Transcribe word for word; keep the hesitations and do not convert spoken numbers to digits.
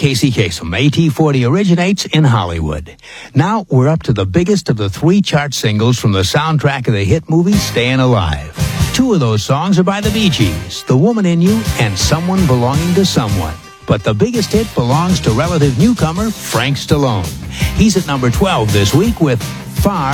Casey Kasem. A T forty originates in Hollywood. Now we're up to the biggest of the three chart singles from the soundtrack of the hit movie Staying Alive. Two of those songs are by the Bee Gees, The Woman in You and Someone Belonging to Someone. But the biggest hit belongs to relative newcomer Frank Stallone. He's at number twelve this week with Far